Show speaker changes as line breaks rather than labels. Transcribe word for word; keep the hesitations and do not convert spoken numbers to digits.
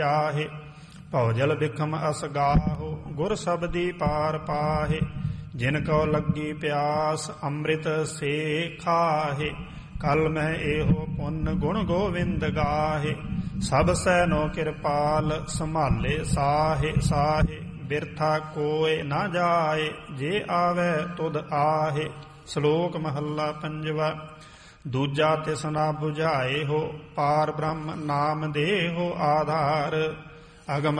ਚਾਹੇ। ਭਉਜਲ ਬਿਖਮ ਅਸਗਾਹੋ ਗੁਰ ਸਬਦੀ ਪਾਰ ਪਾਹੇ। ਜਿਨ ਕਉ ਲੱਗੀ ਪਿਆਸ ਅੰਮ੍ਰਿਤ ਸੇ ਖਾਹੇ। ਕਲ ਮਹਿ ਇਹੋ ਪੁੰਨ ਗੁਣ ਗੋਵਿੰਦ ਗਾਹੇ। ਸਭ ਸੈਨੋ ਕਿਰਪਾਲ ਸੰਭਾਲੇ ਸਾਹੇ ਸਾਹੇ। ਬਿਰਥਾ ਕੋਇ ਨਾ ਜਾਏ ਜੇ ਆਵੈ ਤੁਧ ਆਹੇ। ਸ਼ਲੋਕ ਮਹੱਲਾ ਪੰਜਵਾ। ਦੂਜਾ ਤਿਸਨਾ ਬੁਝਾਏ ਹੋ ਪਾਰ ਬ੍ਰਹਮ ਨਾਮ ਦੇਹੋ ਆਧਾਰ। ਅਗਮ